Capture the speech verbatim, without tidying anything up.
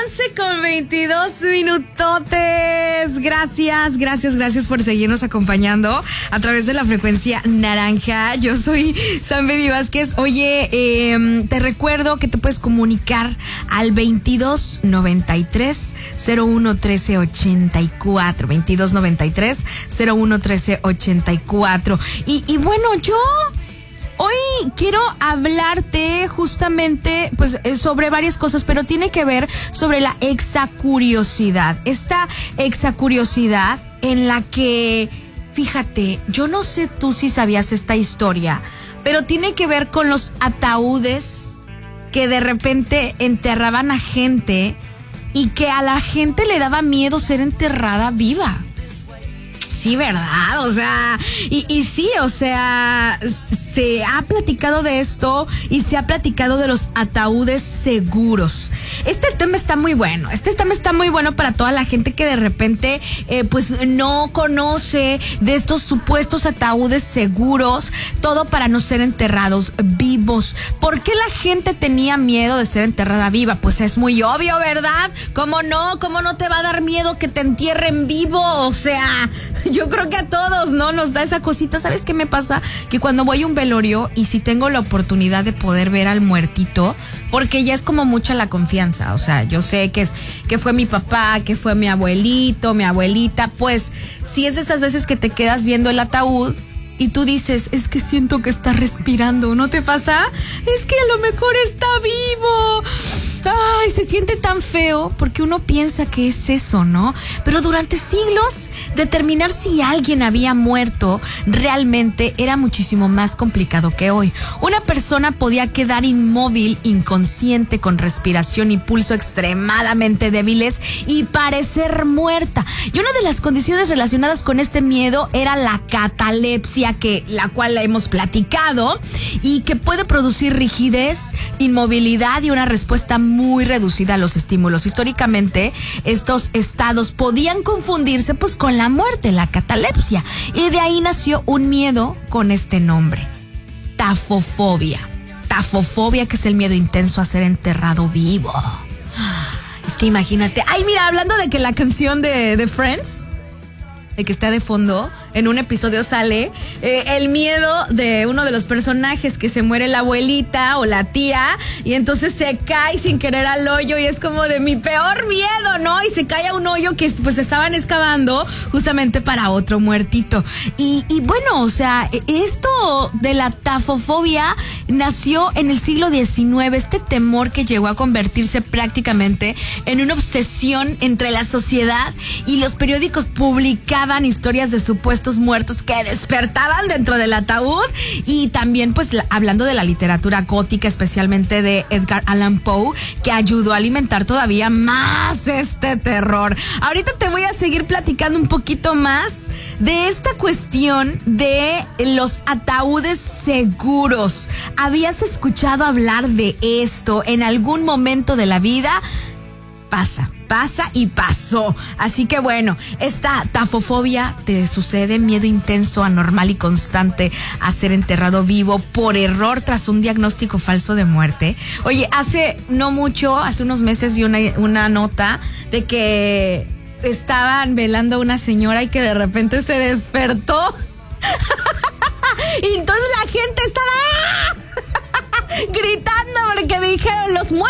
once con veintidós minutotes. Gracias, gracias, gracias por seguirnos acompañando a través de la frecuencia naranja. Yo soy Sam Baby Vázquez. Oye, eh, te recuerdo que te puedes comunicar al veintidós noventa y tres cero uno trece ochenta y cuatro. veintidós noventa y tres cero uno trece ochenta y cuatro. Y, y bueno, yo hoy quiero hablarte justamente pues sobre varias cosas, pero tiene que ver sobre la exacuriosidad. Esta exacuriosidad en la que, fíjate, yo no sé tú si sabías esta historia, pero tiene que ver con los ataúdes que de repente enterraban a gente y que a la gente le daba miedo ser enterrada viva. Sí, ¿verdad? O sea, y, y sí, o sea, se ha platicado de esto y se ha platicado de los ataúdes seguros. Este tema está muy bueno, este tema está muy bueno para toda la gente que de repente, eh, pues, no conoce de estos supuestos ataúdes seguros, todo para no ser enterrados vivos. ¿Por qué la gente tenía miedo de ser enterrada viva? Pues es muy obvio, ¿verdad? ¿Cómo no? ¿Cómo no te va a dar miedo que te entierren vivo? O sea, yo creo que a todos, ¿no? Nos da esa cosita. ¿Sabes qué me pasa? Que cuando voy a un velorio y si tengo la oportunidad de poder ver al muertito, porque ya es como mucha la confianza, o sea, yo sé que es que fue mi papá, que fue mi abuelito, mi abuelita, pues si es de esas veces que te quedas viendo el ataúd y tú dices, es que siento que está respirando, ¿no te pasa? Es que a lo mejor está vivo. Ay, se siente tan feo porque uno piensa que es eso, ¿no? Pero durante siglos, determinar si alguien había muerto realmente era muchísimo más complicado que hoy. Una persona podía quedar inmóvil, inconsciente, con respiración y pulso extremadamente débiles y parecer muerta. Y una de las condiciones relacionadas con este miedo era la catalepsia, que la cual la hemos platicado y que puede producir rigidez, inmovilidad y una respuesta muy reducida a los estímulos. Históricamente, estos estados podían confundirse pues con la muerte, la catalepsia, y de ahí nació un miedo con este nombre, tafofobia. Tafofobia, que es el miedo intenso a ser enterrado vivo. Es que imagínate, ay, mira, hablando de que la canción de, de Friends, el que está de fondo, en un episodio sale eh, el miedo de uno de los personajes, que se muere la abuelita o la tía y entonces se cae sin querer al hoyo y es como de mi peor miedo, ¿no? Y se cae a un hoyo que pues estaban excavando justamente para otro muertito. Y, y bueno, o sea, esto de la tafofobia nació en el siglo diecinueve, este temor que llegó a convertirse prácticamente en una obsesión entre la sociedad, y los periódicos publicaban historias de supuestos muertos que despertaban dentro del ataúd. Y también pues la, hablando de la literatura gótica, especialmente de Edgar Allan Poe, que ayudó a alimentar todavía más este terror. Ahorita te voy a seguir platicando un poquito más de esta cuestión de los ataúdes seguros. ¿Habías escuchado hablar de esto en algún momento de la vida? Pasa, pasa y pasó. Así que bueno, esta tafofobia te sucede, miedo intenso, anormal y constante a ser enterrado vivo por error tras un diagnóstico falso de muerte. Oye, hace no mucho, hace unos meses vi una, una nota de que estaban velando a una señora y que de repente se despertó. Y entonces la gente estaba gritando porque dijeron los muertos.